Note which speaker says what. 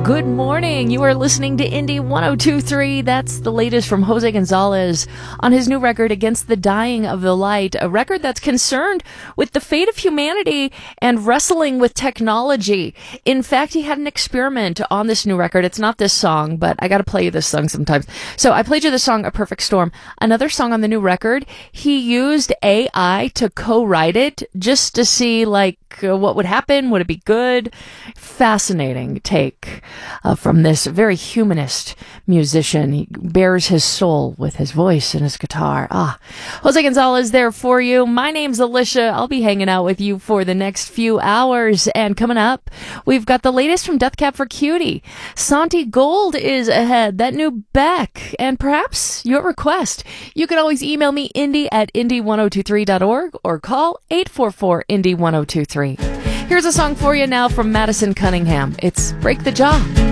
Speaker 1: Good morning. You are listening to Indie 1023. That's the latest from Jose Gonzalez on his new record, Against the Dying of the Light, a record that's concerned with the fate of humanity and wrestling with technology. In fact, he had an experiment on this new record. It's not this song, but I got to play you this song sometimes. So I played you the song A Perfect Storm. Another song on the new record, he used AI to co-write it just to see what would happen. Would it be good? Fascinating take from this very humanist musician. He bears his soul with his voice and his guitar. Jose Gonzalez there for you. My name's Alicia. I'll be hanging out with you for the next few hours. And coming up, we've got the latest from Death Cab for Cutie. Santi Gold is ahead. That new Beck. And perhaps your request. You can always email me, indie@indie1023.org, or call 844-INDIE-1023. Here's a song for you now from Madison Cunningham. It's Break the Jaw.